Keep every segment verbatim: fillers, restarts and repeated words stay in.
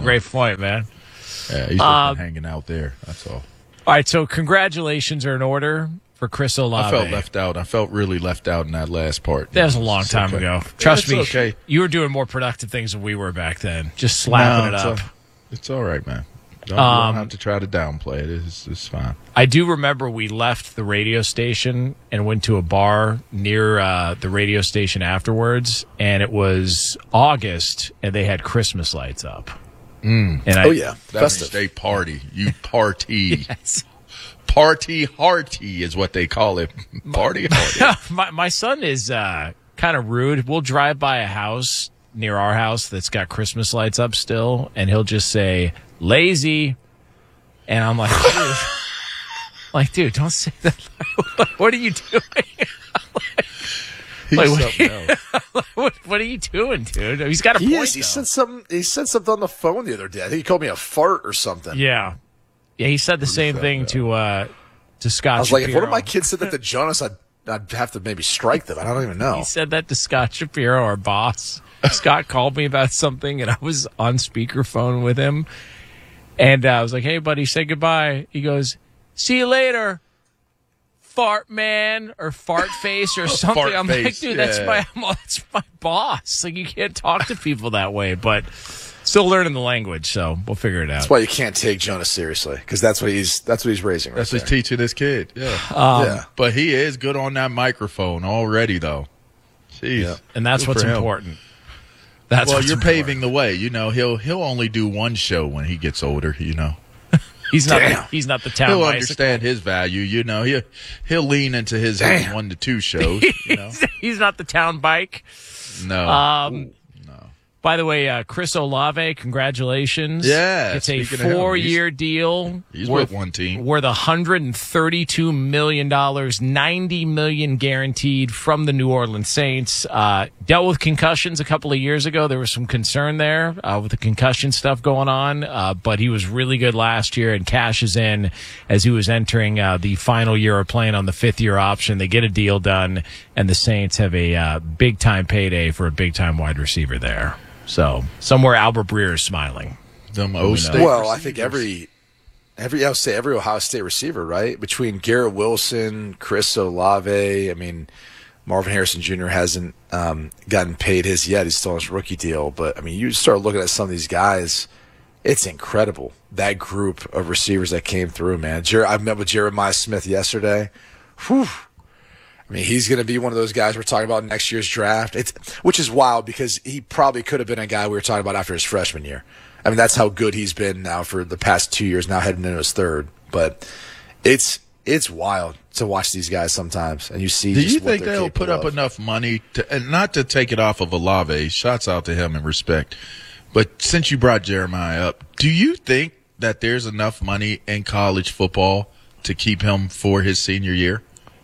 great point, man. Yeah, he's just Um, been hanging out there. That's all. All right, so congratulations are in order for Chris Olave. I felt left out. I felt really left out in that last part. That was a long It's time okay. ago. Trust Yeah, me, it's okay. you were doing more productive things than we were back then. Just slapping No, it it's up. all- It's all right, man. Don't, Um, you don't have to try to downplay it. It's, it's fine. I do remember we left the radio station and went to a bar near uh, the radio station afterwards, and it was August, and they had Christmas lights up. Mm. And I, Oh, yeah. That Festive. means they party. You party. Yes. Party hearty is what they call it. Party hearty. my, my son is uh, kind of rude. We'll drive by a house near our house that's got Christmas lights up still, and he'll just say, lazy. And I'm like, dude, like, dude, don't say that. What are you doing? He's Like, something else. what, what are you doing, dude? He's got a He point, is. He though. said something. He said something on the phone the other day. I think he called me a fart or something. Yeah. Yeah, he said the same thing to uh, to Scott I was like, if one of Shapiro. my kids said that to Jonas, I'd, I'd have to maybe strike them. I don't even know. He said that to Scott Shapiro, our boss. Scott called me about something, and I was on speakerphone with him. And uh, I was like, hey, buddy, say goodbye. He goes, see you later, fart man, or fart face, or something. Fart I'm like, face, dude, that's yeah. my I'm like, that's my boss. Like, you can't talk to people that way. But still learning the language, so we'll figure it out. That's why you can't take Jonas seriously, because that's what he's that's what he's raising. Right That's there. what's teaching this kid. Yeah. Um, yeah. But he is good on that microphone already, though. Jeez. Yeah. And that's Good what's for him. important. That's well, what's you're important. paving the way. You know, he'll he'll only do one show when he gets older. You know, He's not. The, Damn. he's not the town he'll bicycle. understand his value. You know, he'll he'll lean into his Damn. one to two shows. You know, He's not the town bike. no, Um, no. By the way, uh, Chris Olave, congratulations. Yeah, It's a speaking of him, four-year deal. He's worth, with one team. Worth one hundred thirty-two million dollars, ninety million dollars guaranteed from the New Orleans Saints. Uh, dealt with concussions a couple of years ago. There was some concern there uh, with the concussion stuff going on, uh, but he was really good last year and cashes in as he was entering uh, the final year of playing on the fifth-year option. They get a deal done, and the Saints have a uh, big-time payday for a big-time wide receiver there. So somewhere Albert Breer is smiling. Them O State. Well, I think every every I would say every Ohio State receiver, right? Between Garrett Wilson, Chris Olave, I mean, Marvin Harrison Junior hasn't um, gotten paid his yet. He's still on his rookie deal. But I mean, you start looking at some of these guys, it's incredible. That group of receivers that came through, man. Jer- I met with Jeremiah Smith yesterday. Whew. I mean, he's going to be one of those guys we're talking about next year's draft. It's which is wild because he probably could have been a guy we were talking about after his freshman year. I mean, that's how good he's been now for the past two years, now heading into his third. But it's it's wild to watch these guys sometimes, and you see. Do just you what think they're they'll put capable up of. enough money to, and not to take it off of Olave? Shots out to him and respect. But since you brought Jeremiah up, do you think that there's enough money in college football to keep him for his senior year?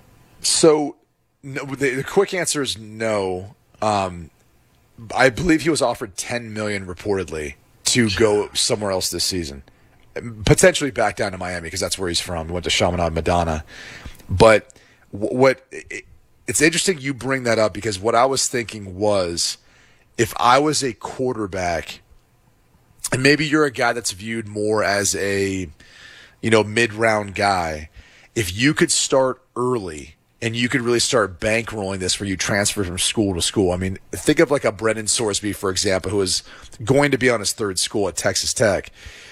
So, no, the, the quick answer is no. Um, I believe he was offered ten million dollars reportedly to go somewhere else this season, potentially back down to Miami because that's where he's from. He went to Chaminade Madonna, but what it, it's interesting you bring that up because what I was thinking was if I was a quarterback, and maybe you're a guy that's viewed more as a you know mid-round guy, if you could start early. And you could really start bankrolling this where you transfer from school to school. I mean, think of like a Brendan Sorsby, for example, who is going to be on his third school at Texas Tech.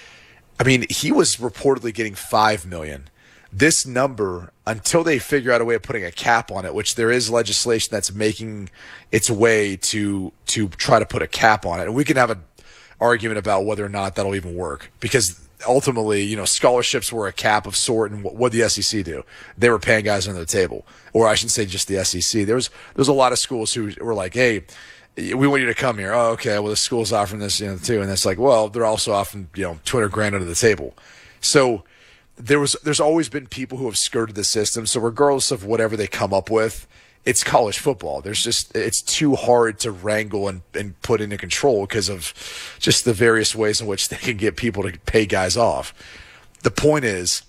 I mean, he was reportedly getting five million dollars. This number, until they figure out a way of putting a cap on it, which there is legislation that's making its way to to try to put a cap on it. And we can have an argument about whether or not that'll even work because ultimately, you know, scholarships were a cap of sort, and what did the S E C do? They were paying guys under the table, or I should say, just the S E C. There was there's a lot of schools who were like, "Hey, we want you to come here." Oh, okay. Well, the school's offering this, you know, too, and it's like, well, they're also offering, you know, two hundred grand under the table. So there was there's always been people who have skirted the system. So regardless of whatever they come up with, it's college football. There's just it's too hard to wrangle and, and put into control because of just the various ways in which they can get people to pay guys off. The point is,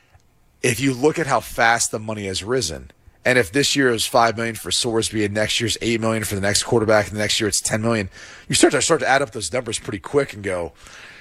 if you look at how fast the money has risen, and if this year is five million dollars for Sorsby and next year's eight million dollars for the next quarterback and the next year it's ten million dollars, you start to start to add up those numbers pretty quick and go,